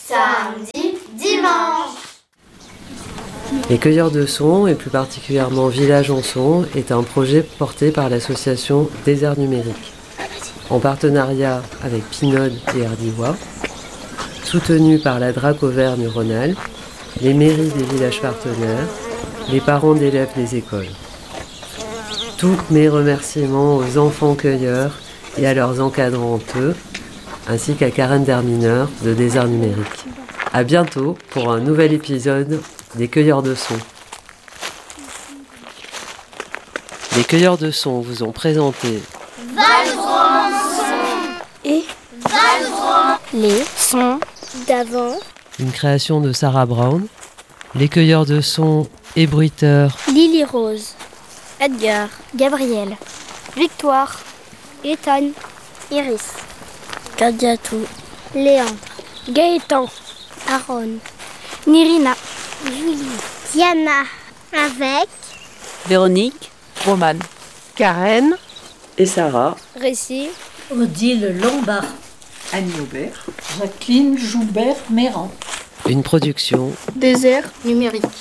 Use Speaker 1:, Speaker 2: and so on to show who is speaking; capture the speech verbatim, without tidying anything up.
Speaker 1: samedi, dimanche.
Speaker 2: Les Cueilleurs de Sons, et plus particulièrement Village en Son, est un projet porté par l'association Désert Numérique, en partenariat avec Pinode et Ardivois, soutenu par la D R A C Auvergne-Rhône-Alpes, les mairies des villages partenaires, les parents d'élèves des écoles. Tous mes remerciements aux enfants cueilleurs et à leurs encadrants eux, ainsi qu'à Karen Dermineur de Désert Numérique. À bientôt pour un nouvel épisode des Cueilleurs de Sons. Les Cueilleurs de Sons vous ont présenté
Speaker 1: Valdran Son
Speaker 3: et
Speaker 1: Valdran
Speaker 3: les sons d'avant.
Speaker 2: Une création de Sarah Brown. Les Cueilleurs de Sons et bruiteurs
Speaker 3: Lily Rose, Edgar, Gabriel, Victoire, Ethan, Iris, Kadiatou, Léandre, Gaëtan, Aaron, Nirina, Julie, Diana, avec
Speaker 4: Véronique, Romane,
Speaker 5: Karen
Speaker 2: et Sarah.
Speaker 3: Récit,
Speaker 6: Odile Lombard,
Speaker 7: Annie Aubert, Jacqueline Joubert-Méran.
Speaker 2: Une production
Speaker 3: Désert Numérique.